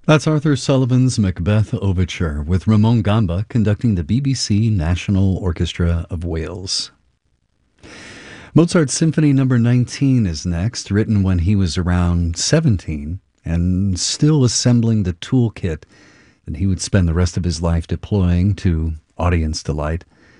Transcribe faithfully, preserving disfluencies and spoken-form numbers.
That's Arthur Sullivan's Macbeth Overture, with Ramon Gamba conducting the B B C National Orchestra of Wales. Mozart's Symphony Number nineteen is next, written when he was around seventeen and still assembling the toolkit that he would spend the rest of his life deploying to audience delight.